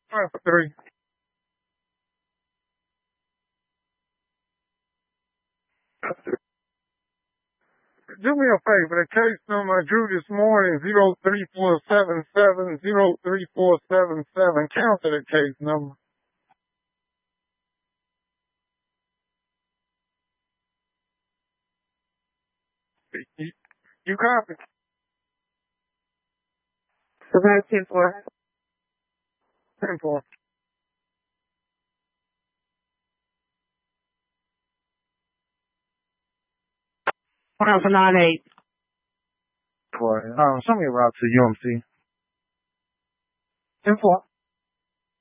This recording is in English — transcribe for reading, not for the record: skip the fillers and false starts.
Press 3. Do me a favor. The case number I drew this morning, 03477, 03477. Counter the case number. You copy? Survivor 10-4. 10-4. Pound for 9-8. Show me a route to UMC. 10-4.